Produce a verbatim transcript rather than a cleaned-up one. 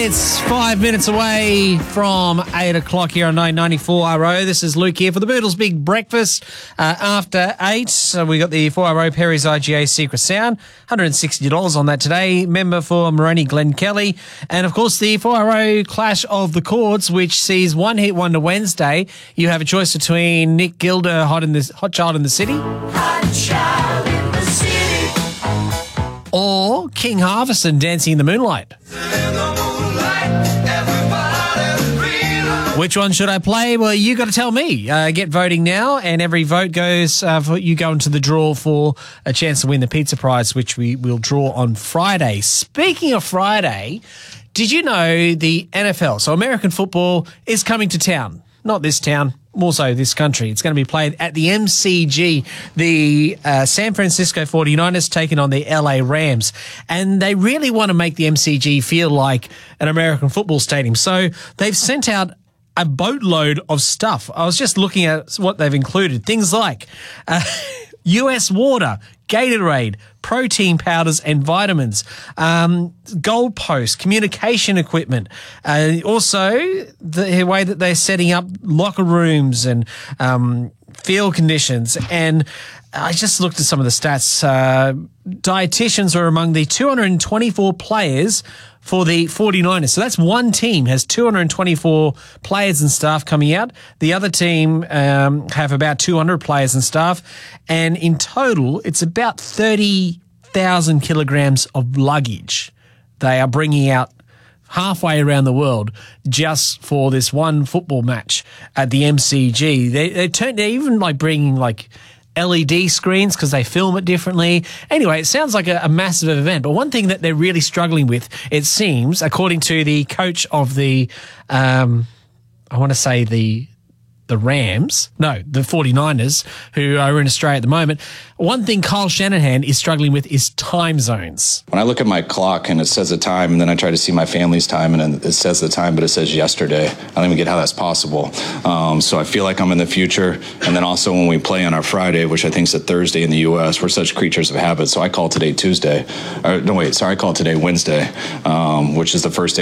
It's five minutes away from eight o'clock here on nine ninety-four R O. This is Luke here for the Boodles Big Breakfast. Uh, after eight, so we got the four R O Perry's I G A Secret Sound. one hundred sixty dollars on that today. Member for Moroni Glen Kelly. And, of course, the four R O Clash of the Chords, which sees One Hit Wonder Wednesday. You have a choice between Nick Gilder, Hot, in the, Hot Child in the City. Hot Child in the City. Or King Harveston, Dancing in the Moonlight. Which one should I play? Well, you got to tell me. Uh, get voting now, and every vote goes uh, for you go into the draw for a chance to win the pizza prize, which we will draw on Friday. Speaking of Friday, did you know the N F L, so American football, is coming to town? Not this town, more so this country. It's going to be played at the M C G. The uh, San Francisco forty-niners taking on the L A Rams. And they really want to make the M C G feel like an American football stadium. So they've sent out a boatload of stuff. I was just looking at what they've included. Things like uh, U S water, Gatorade, protein powders and vitamins, um, goalposts, communication equipment. Uh, also, the way that they're setting up locker rooms and um, field conditions. And I just looked at some of the stats. Uh, dietitians are among the two hundred twenty-four players for the forty-niners. So that's one team has two hundred twenty-four players and staff coming out. The other team um, have about two hundred players and staff. And in total, it's about thirty thousand kilograms of luggage they are bringing out halfway around the world just for this one football match at the M C G. They, they turn, they're even like bringing like L E D screens because they film it differently. Anyway, it sounds like a, a massive event. But one thing that they're really struggling with, it seems, according to the coach of the, um, I want to say the the Rams, no, the forty-niners, who are in Australia at the moment, one thing Kyle Shanahan is struggling with is time zones. When I look at my clock and it says the time, and then I try to see my family's time and it says the time, but it says yesterday. I don't even get how that's possible. Um, so I feel like I'm in the future. And then also when we play on our Friday, which I think is a Thursday in the U S, we're such creatures of habit. So I call today Tuesday. Or, no, wait, sorry, I call today Wednesday, um, which is the first day